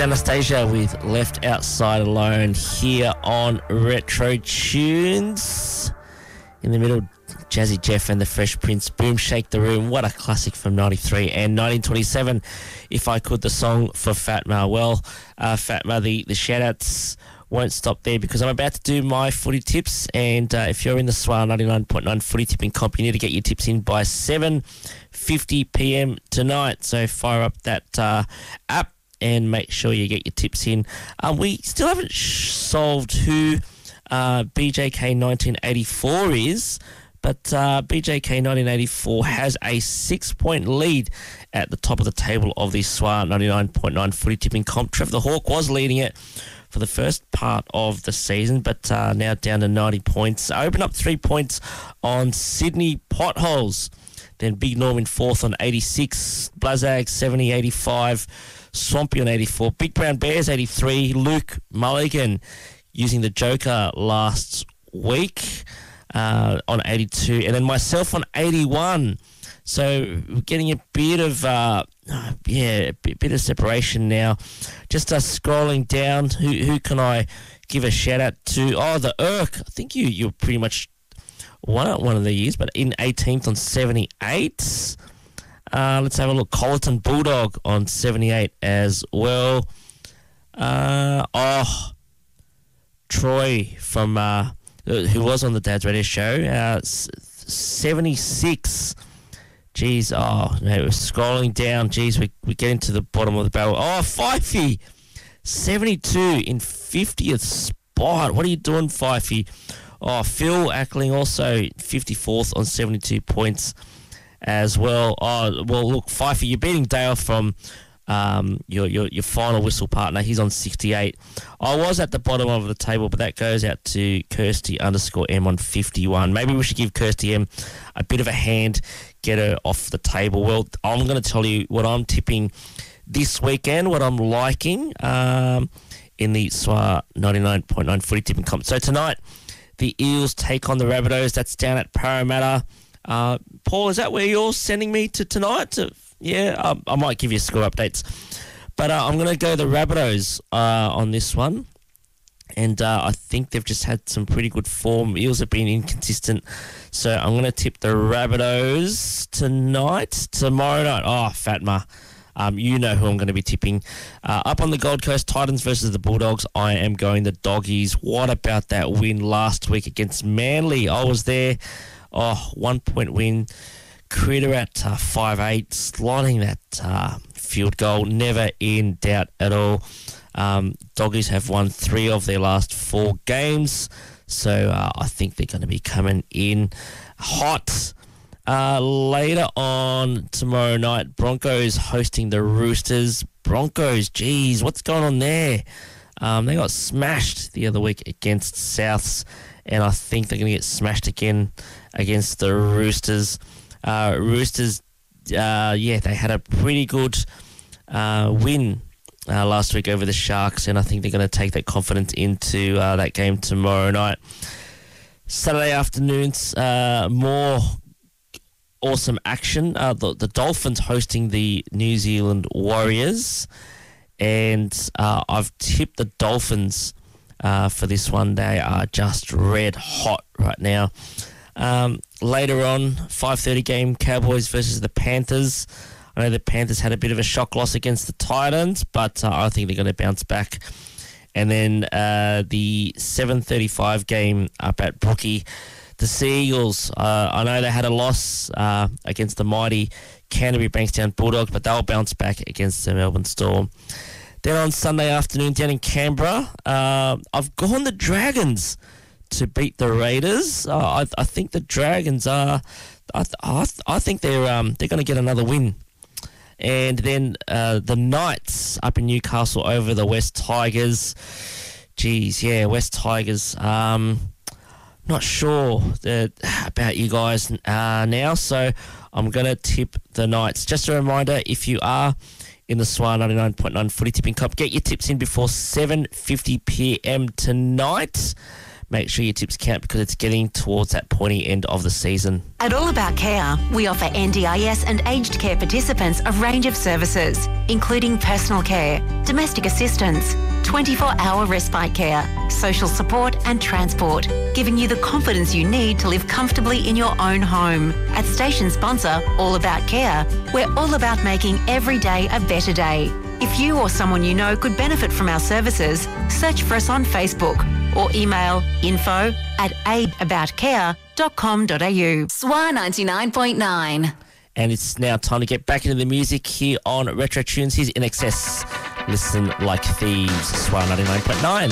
Anastasia with Left Outside Alone here on Retro Tunes. In the middle, Jazzy Jeff and the Fresh Prince, Boom Shake the Room. What a classic from 93 and 1927. If I Could, the song for Fatma. Well, Fatma, the shout-outs won't stop there because I'm about to do my footy tips, and if you're in the Swar 99.9 footy tipping comp, you need to get your tips in by 7:50 p.m. tonight. So fire up that app and make sure you get your tips in. We still haven't solved who BJK 1984 is, but BJK 1984 has a 6-point lead at the top of the table of the Swar 99.9 footy tipping comp. Trevor the Hawk was leading it for the first part of the season, but now down to 90 points. Open up 3 points on Sydney Potholes. Then Big Norm in fourth on 86. Blazag 70, 85. Swampy on 84. Big Brown Bears 83. Luke Mulligan using the Joker last week on 82. And then myself on 81. So we're getting a bit of a bit of separation now. Just scrolling down, who can I give a shout out to? Oh, the Urk. I think you're pretty much won it one of the years, but in 18th on 78. Let's have a look. Colleton Bulldog on 78 as well. Troy from who was on the Dad's Radio Show, 76. Jeez, we're scrolling down. Jeez, we're getting to the bottom of the barrel. Oh, Fifey, 72 in 50th spot. What are you doing, Fifey? Oh, Phil Ackling also 54th on 72 points as well. Oh, well, look, Fifey, you're beating Dale from your final whistle partner. He's on 68. I was at the bottom of the table, but that goes out to Kirsty_M on 51. Maybe we should give Kirsty M a bit of a hand, get her off the table. Well, I'm going to tell you what I'm tipping this weekend, what I'm liking in the SWAR 99.9 footy tipping comp. So tonight, the Eels take on the Rabbitohs. That's down at Parramatta. Paul, is that where you're sending me to tonight? Yeah, I might give you score updates. But I'm going to go the Rabbitohs on this one. And I think they've just had some pretty good form. Eels have been inconsistent. So I'm going to tip the Rabbitohs tonight. Tomorrow night. Oh, Fatma. You know who I'm going to be tipping. Up on the Gold Coast, Titans versus the Bulldogs. I am going the Doggies. What about that win last week against Manly? I was there. 1 point win. Critter at 5'8", sliding that field goal. Never in doubt at all. Doggies have won 3 of their last 4 games. So I think they're going to be coming in hot. Later on tomorrow night, Broncos hosting the Roosters. Broncos, geez, what's going on there? They got smashed the other week against Souths, and I think they're going to get smashed again against the Roosters. Roosters, they had a pretty good win last week over the Sharks, and I think they're going to take that confidence into that game tomorrow night. Saturday afternoons, more awesome action. The Dolphins hosting the New Zealand Warriors, and I've tipped the Dolphins for this one. They are just red hot right now. Later on, 5:30 game, Cowboys versus the Panthers. I know the Panthers had a bit of a shock loss against the Titans, but I think they're going to bounce back. And then the 7:35 game up at Brookie, the Sea Eagles. I know they had a loss against the mighty Canterbury Bankstown Bulldogs, but they'll bounce back against the Melbourne Storm. Then on Sunday afternoon down in Canberra, I've gone the Dragons to beat the Raiders. I think the Dragons are. I think they're going to get another win. And then the Knights up in Newcastle over the West Tigers. Geez, yeah, West Tigers. Not sure about you guys now, so I'm going to tip the Knights. Just a reminder, if you are in the SWAR 99.9 footy tipping cup, get your tips in before 7:50 p.m. tonight. make sure your tips count because it's getting towards that pointy end of the season. At All About Care, we offer NDIS and aged care participants a range of services, including personal care, domestic assistance, 24-hour respite care, social support and transport, giving you the confidence you need to live comfortably in your own home. At station sponsor All About Care, we're all about making every day a better day. If you or someone you know could benefit from our services, search for us on Facebook or email info@aidaboutcare.com.au. SWA 99.9. And it's now time to get back into the music here on Retro Tunes. Here's In Excess. Listen Like Thieves, SWA 99.9.